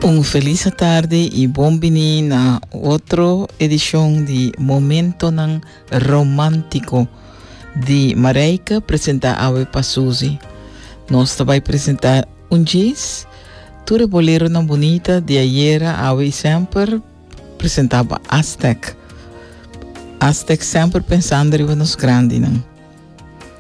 Feliz tarde e bom-vindo na outra edição de Momento Nang Romântico de Mareika apresenta Awe Pasuzi. Nós também apresentar diz, tudo bolero na bonita de ayer Awe sempre apresentava Aztec. Aztec sempre pensando em nos grandes.